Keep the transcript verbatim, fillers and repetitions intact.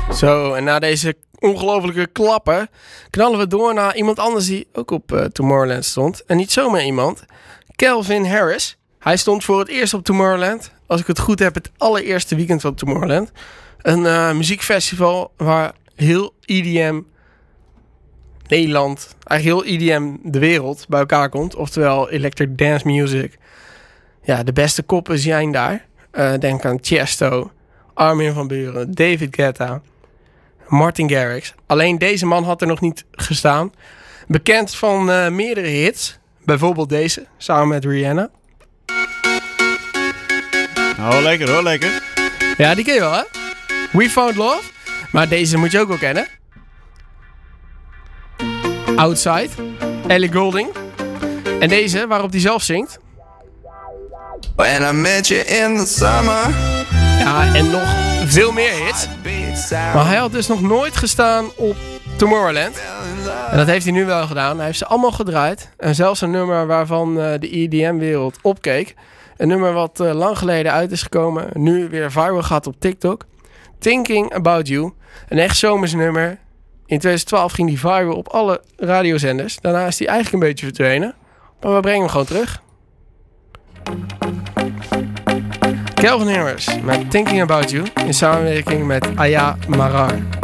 Zo, en na deze ongelofelijke klappen knallen we door naar iemand anders die ook op uh, Tomorrowland stond. En niet zomaar iemand. Calvin Harris. Hij stond voor het eerst op Tomorrowland. Als ik het goed heb, het allereerste weekend van Tomorrowland. Een uh, muziekfestival waar heel E D M Nederland, eigenlijk heel E D M de wereld bij elkaar komt. Oftewel Electric Dance Music. Ja, de beste koppen zijn daar. Uh, denk aan Tiesto, Armin van Buuren, David Guetta, Martin Garrix. Alleen deze man had er nog niet gestaan. Bekend van uh, meerdere hits. Bijvoorbeeld deze, samen met Rihanna. Oh, lekker hoor, lekker. Ja, die ken je wel, hè? We Found Love. Maar deze moet je ook wel kennen. Outside, Ellie Goulding. En deze, waarop hij zelf zingt. When I met you in the summer. Ja, en nog veel meer hits. Maar hij had dus nog nooit gestaan op Tomorrowland. En dat heeft hij nu wel gedaan. Hij heeft ze allemaal gedraaid. En zelfs een nummer waarvan uh, de E D M-wereld opkeek. Een nummer wat uh, lang geleden uit is gekomen. Nu weer viral gaat op TikTok. Thinking About You. Een echt zomers nummer. In twintig twaalf ging die viral op alle radiozenders. Daarna is hij eigenlijk een beetje verdwenen. Maar we brengen hem gewoon terug. Calvin Harris met Thinking About You in samenwerking met Aya Marar.